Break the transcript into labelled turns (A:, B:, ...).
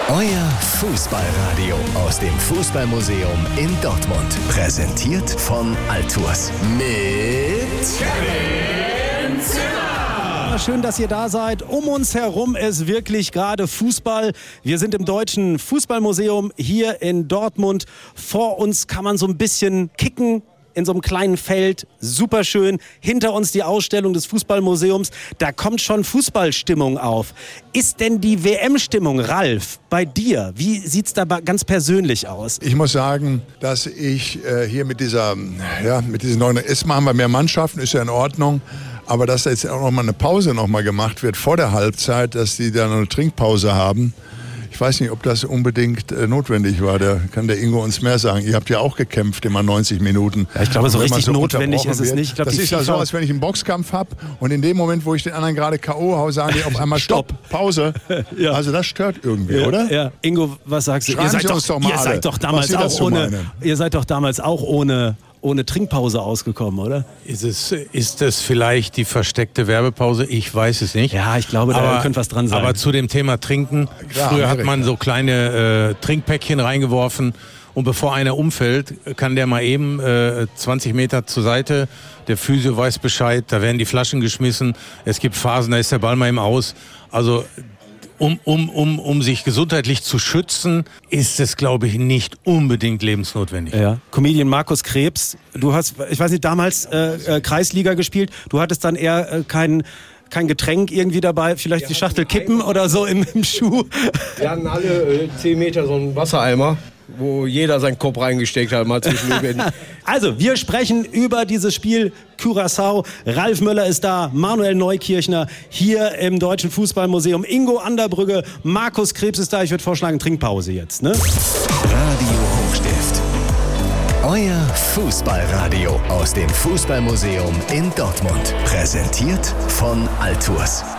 A: Euer Fußballradio aus dem Fußballmuseum in Dortmund. Präsentiert von Altours. Mit Kevin Zimmer.
B: Schön, dass ihr da seid. Um uns herum ist wirklich gerade Fußball. Wir sind im Deutschen Fußballmuseum hier in Dortmund. Vor uns kann man so ein bisschen kicken. In so einem kleinen Feld, super schön. Hinter uns die Ausstellung des Fußballmuseums. Da kommt schon Fußballstimmung auf. Ist denn die WM-Stimmung, Ralf, bei dir? Wie sieht's da ganz persönlich aus?
C: Ich muss sagen, dass ich hier mit diesen neuen, erstmal haben wir mehr Mannschaften, ist ja in Ordnung. Aber dass da jetzt auch noch mal eine Pause noch mal gemacht wird vor der Halbzeit, dass die da noch eine Trinkpause haben. Ich weiß nicht, ob das unbedingt notwendig war. Da kann der Ingo uns mehr sagen. Ihr habt ja auch gekämpft, immer 90 Minuten.
B: Ja, ich glaube, so richtig notwendig ist es nicht. Ich glaub,
C: das ist ja so, als wenn ich einen Boxkampf habe und in dem Moment, wo ich den anderen gerade K.O. haue, sagen die auf einmal Stopp, Pause. Ja. Also das stört irgendwie, oder?
B: Ja. Ingo, was sagst du?
C: Ihr seid doch damals
B: auch ohne Trinkpause ausgekommen, oder?
D: Ist es vielleicht die versteckte Werbepause? Ich weiß es nicht.
B: Ja, ich glaube, da könnte was dran sein.
D: Aber zu dem Thema Trinken, früher hat man so kleine Trinkpäckchen reingeworfen und bevor einer umfällt, kann der mal eben 20 Meter zur Seite, der Physio weiß Bescheid, da werden die Flaschen geschmissen, es gibt Phasen, da ist der Ball mal eben aus. Also um sich gesundheitlich zu schützen, ist es, glaube ich, nicht unbedingt lebensnotwendig.
B: Ja. Comedian Markus Krebs, du hast, ich weiß nicht, damals Kreisliga gespielt, du hattest dann eher kein Getränk irgendwie dabei, vielleicht die Schachtel kippen oder so im Schuh.
E: Wir hatten alle 10 Meter so einen Wassereimer, wo jeder seinen Kopf reingesteckt hat, mal zwischendurch.
B: Also, wir sprechen über dieses Spiel Curaçao. Ralf Möller ist da, Manuel Neukirchner hier im Deutschen Fußballmuseum, Ingo Anderbrügge, Markus Krebs ist da. Ich würde vorschlagen, Trinkpause jetzt, ne?
A: Radio Hochstift. Euer Fußballradio aus dem Fußballmuseum in Dortmund. Präsentiert von Altours.